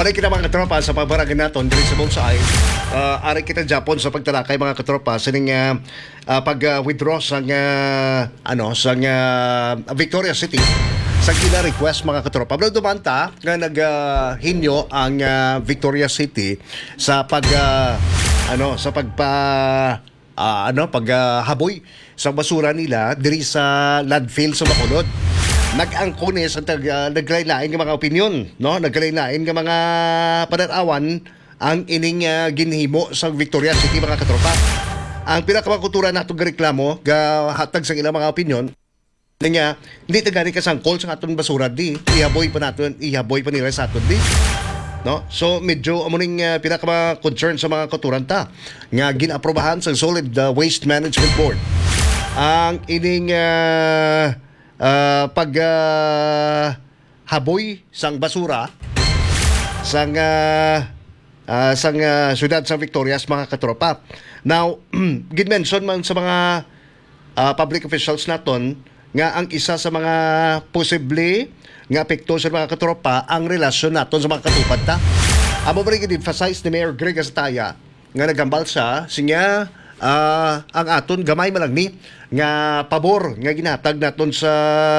Balik kita mga katropa sa pagbarangay naton diri sa Bonsai. Ari kita Japon sa pagtalakay mga katropa sa ning pag-withdraw sa Victoria City sa kila request mga katropa. Pero dumanta nga naghinyo ang Victoria City sa paghaboy sa basura nila diri sa landfill sa Bacolod. Nag-angko ni sa naglain-lain ng mga opinion, no? Naglain-lain ng mga pananawan ang ining ginhimo sa Victoria City mga katropa. Ang pinakamakutura natong reklamo hatag sa ilang mga opinion nga hindi tagani ka sangkol sa aton basura di ihaboy pa nila sa aton di. No? So medyo amuning pinaka-concern sa mga katuranta nga ginaprobahan sa Solid Waste Management Board ang ining haboy sang basura sang siyudad sa Victorias mga katropa. Now gid-mention man sa mga public officials naton nga ang isa sa mga posible nga apekto sa mga katropa ang relasyon naton sa mga katupad ta. Amo ba rin emphasize ni Mayor Greg Astaya nga nagambal siya ang aton gamay malang ni nga pabor nga ginatag naton sa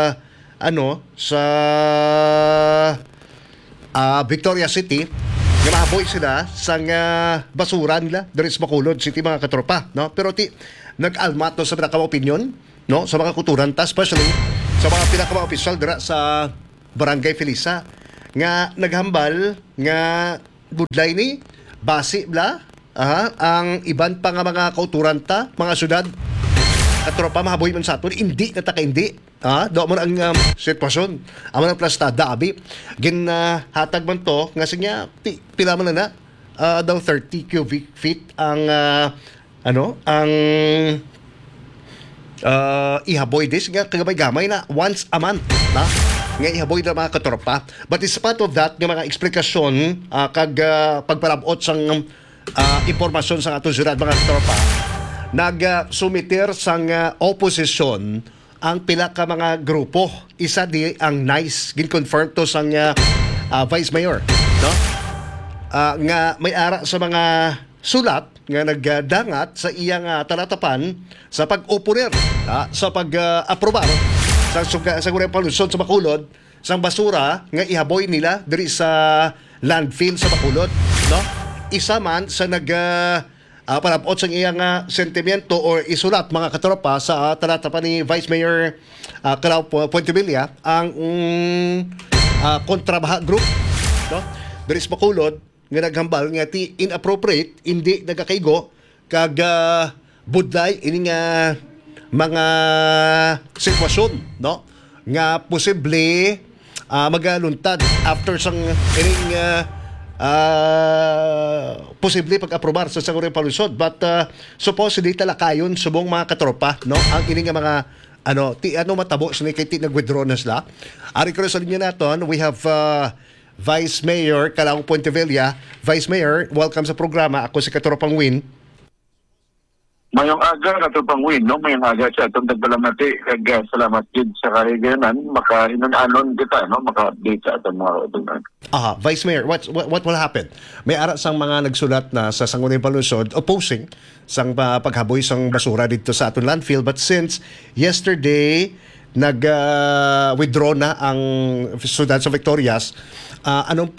Victoria City nga mahaboy sila sa basura nila diri sa Bacolod City mga katropa, no? Pero nag-almat sa pinaka-opinion, no, sa mga kuturanta, especially sa mga pinaka-official dira sa Barangay Felisa nga naghambal nga budlay ni basi bla ang iban pa nga mga kauturanta, mga syudad katropa mahaboy man sa aton hindi nataka-hindi do man ang sitwasyon amo ang plastada abi hatag man to nga sinya pila man na daw 30 cubic feet ang ihaboy dis nga kagabay-gamay na once a month na nga ihaboy na mga katropa. But in spite of that nga mga eksplikasyon pagpalabot sang impormasyon sa atong syudad mga katropa, nagsumiter sang opposition ang pila ka mga grupo. Isa di ang NICE gin-confirm to sang Vice Mayor, no? Nga may ara sa mga sulat nga nagdangat sa iyang talatapan sa pag-oponer sa pag-aprobar sa gurang palusod sa Bacolod sang basura nga ihaboy nila diri sa landfill sa Bacolod, no? Isa man sa palabot sa iyang sentimiento o isulat mga katropa sa talatapan ni Vice Mayor Calao Puentevilla ang kontrabaha group, no? Diri sa Bacolod nga naghambal nga inappropriate hindi nagakaigo kag budlay ini nga mga sitwasyon, no, nga posible magaluntad after sang ining posible pag-aprobar sa Sangurang Palusod, but supposedly talakayon subong mga katropa, no, ang ini nga mga matabo sa kay nag-withdraw na sila. Ari ko sa linya naton we have Vice Mayor Calao Puentevilla. Vice Mayor, welcome sa programa. Ako si Katropang Win. Mayong aga Katropang Win, no? Mayong aga sa itong nagbalamati. Kag salamat din sa kahiganan. Maka-inanon kita, no? Maka-update sa itong mga utunan. Vice Mayor, what will happen? May ara sang mga nagsulat na sa Sangguniang Palusod opposing sang paghaboy sang basura dito sa aton landfill, but since yesterday nag-withdraw na ang siyudad sa Victorias, anong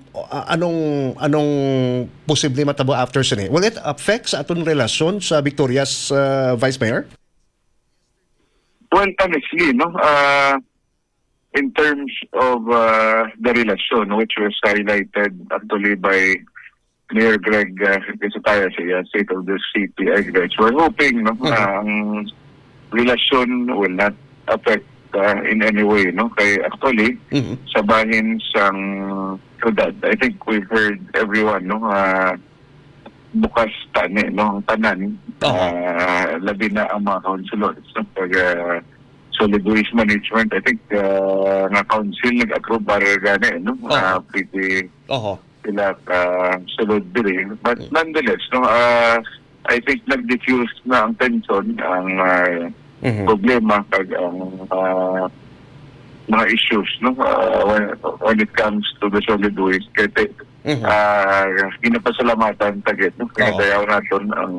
posible matabo after sini? Will it affect sa aton relasyon sa Victorias, Vice Mayor? Well, honestly, no? In terms of the relasyon, which was highlighted actually by Mayor Greg Casataya sa State of the City, we're hoping, no, ang relasyon will not affect in any way, no? Kaya actually sa bahin sang syudad, I think we've heard everyone, no, bukas tani, no, ang tanan, labi na ang mga councilors, no, pag solid waste management, I think nga council nag-approve para gani, no, pretty sila sulod diri, but nonetheless, no, I think nag-diffuse na ang tension, ang problema kag ang mga issues, no, when it comes to the solid waste. Kaya ginapasalamatan tagit, no, pinadayaw natin ang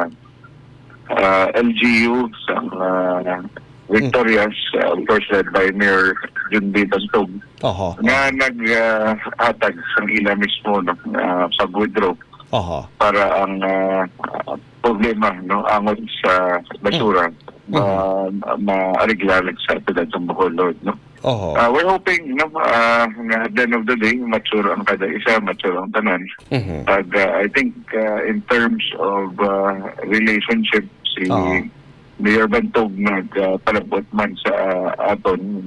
LGU sa Victorias, of course led by Mayor Junbi Bantog, na nag-atag sa ila mismo, no, pag-withdraw para ang problema, no, angon sa basura ma-ariglalag sa epidad ng Bacolod, no. We're hoping, no, na at the end of the day, mature ang kada isa, mature ang tanan. I think in terms of relationship, si Mayor Bantog nagpalabot man sa aton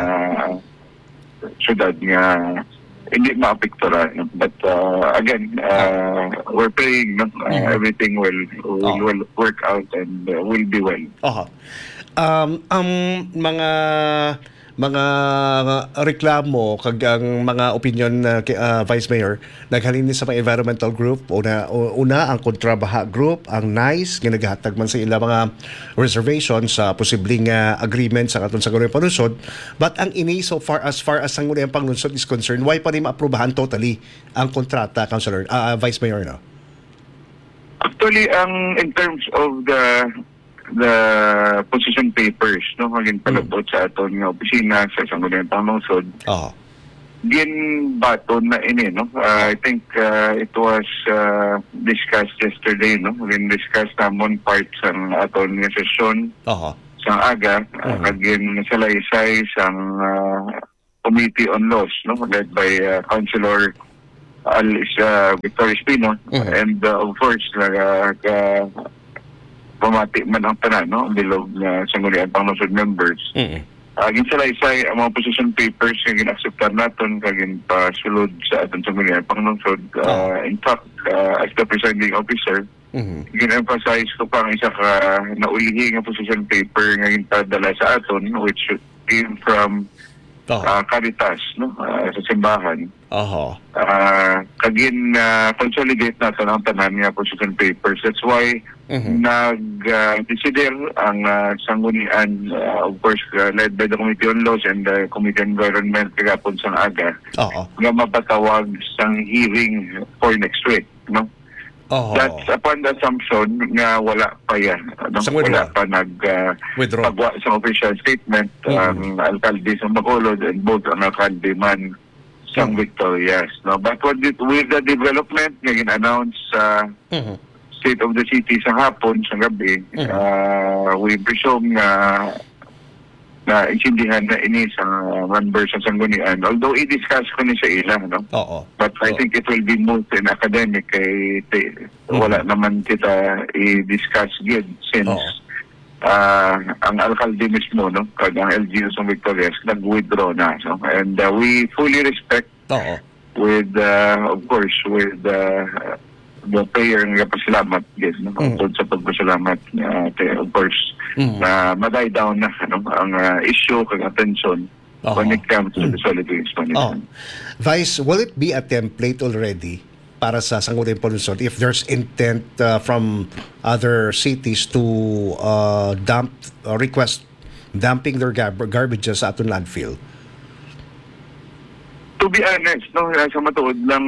syudad nga hindi maapektura. No? But again, we're praying, no? Everything will work out and will be well. Ang mga reklamo kag ang mga opinion na Vice Mayor naghalin sa mga environmental group, una ang kontrabaha group, ang NICE nga naghatag man sa ila mga reservations sa posibleng agreement sa katon sa gawing panungsod, but ang ini so far as ang ang panglungsod is concerned, why pa rin maaprubahan totally ang kontrata, Councilor Vice Mayor, no? Actually, in terms of the position papers, no, maging palabot sa aton nga opisina sa Sangguniang Panglungsod, ginbaton na ini, no. I think it was discussed yesterday, no. Discussed namon parts ang aton nga sesyon sang aga, kagin salaysay sang Committee on Laws, no, led by Councilor Victor Espino, and of course pamati man ang tanan, no, bilog na Sangguniang Panglungsod members. Ginsalaysay ang mga position papers nga ginakseptar naton kagin pasulod sa aton Sangguniang Panglungsod. In fact, as the presiding officer, gin-emphasize ko pa ang isa ka naulihi nga position paper nga ginpadala sa aton, which came from Caritas, no, sa simbahan. Kagin consolidate natin ang tanan nga position papers. That's why nag-decider ang sanggunian, of course, led by the Committee on Laws and the Committee on Environment kagapon sang aga, nga mapatawag sang hearing for next week, no? That's upon the assumption nga wala pa yan. No? Wala pa pagwa sa official statement ang alkalde sa Bacolod and both ang alkalde man sa Victorias. No? But with the development nga gin-announce sa State of the City sa hapon, sa gabi, we presume na isindihan na ini sa members sa Sanggunian. Although i-discuss ko ni sa ila, no? But I think it will be moved in academic kay wala naman kita i-discuss yun since ang alkalde mismo, no, kag ang LGU sa Victorias nag-withdraw na, no? And we fully respect with of course with the prayer nga pasalamat, yes, no? Sa pagpasalamat, of course, na maday down na, ano, ang issue kag attention when it comes to the solid waste management. Vice, will it be a template already para sa Sangguniang Panglungsod if there's intent from other cities to request dumping their garbages sa aton landfill? To be honest, no, sa matuod lang,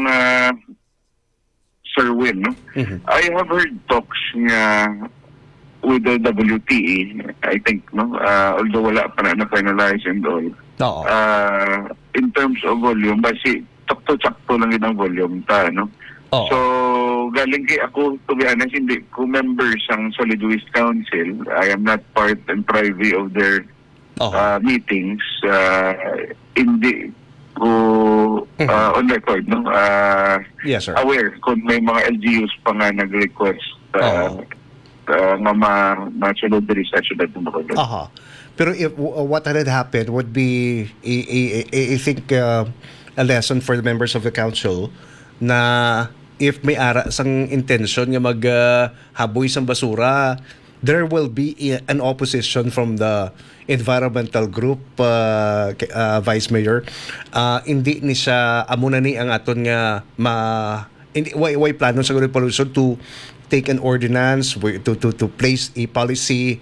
Sir Win, no? I have heard talks nga with the WTE, I think, no, although wala pa na finalize and all. In terms of volume, basi sakto lang yun ang volume ta, no? So, galing kay ako, to be honest, hindi ko members ang Solid Waste Council. I am not part and privy of their meetings. Hindi ko on record, no? Yes, sir. Aware kung may mga LGUs pa nga nag-request na masunod din sa syudad ng Bacolod. Pero if what had happened would be, I think, a lesson for the members of the council na if may ara sang intention nga maghaboy sang basura, there will be an opposition from the environmental group, Vice Mayor. Hindi ni siya amuna ni ang aton nga hindi way plano sa Panglungsod to take an ordinance to place a policy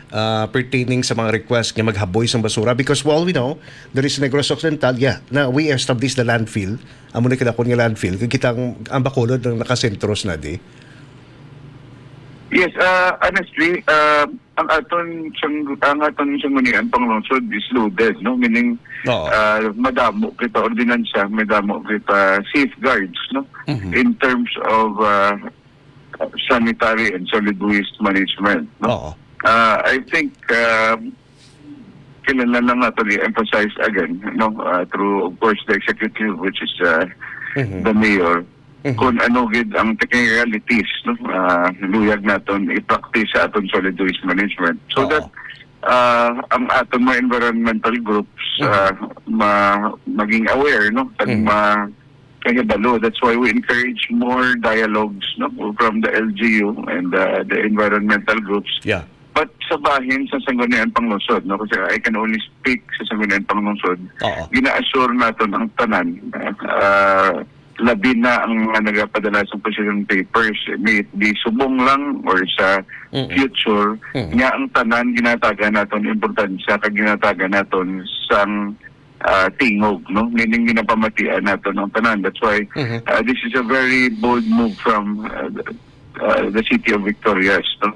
pertaining sa mga request nga maghaboy sa basura because well we know there is Negros Occidental na we established the landfill amo na kinakon nga landfill kay kitang ang Bacolod ng nakasentros na di. Yes, honestly, ang aton sanggunian panglungsod is loaded, no? Meaning, Oo. madamo kita ordinansya, madamo kita safeguards, no? In terms of sanitary and solid waste management, no? Oo. I think kailangan lang natin i-emphasize again, no? Through, of course, the executive, which is the mayor, kung ano gid ang technicalities, no? Luyag naton i-practice sa aton solid waste management. So Oo. that ang aton mga environmental groups maging aware, no? Kag kahibalo. That's why we encourage more dialogues, no? From the LGU and the environmental groups. Yeah. But sa bahin sa Sangguniang Panglungsod, no? Kasi I can only speak sa Sangguniang Panglungsod. Oo. Gina-assure natin ang tanan. Labi na ang nagapadala sa position papers, may it be subong lang or sa future, nga ang tanan ginataga natin importansya kag ginataga natin sang tingog, no? Meaning ginapamatian natin ang tanan. That's why this is a very bold move from the city of Victorias, no?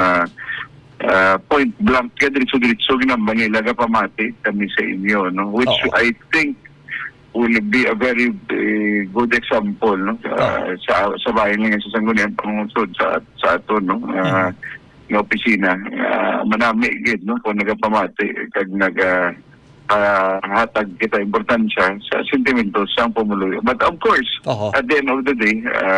Point blank kaya diretso ginambangilaga pamati kami sa inyo, no? Which I think will be a very good example, no? Sa bayan nga sa Sangguniang Panglungsod sa ato, no? Nga opisina, manami gid, no? Kung nagapamati kag hatag kita importansya sa sentimento sa pumuluyo. But of course, at the end of the day,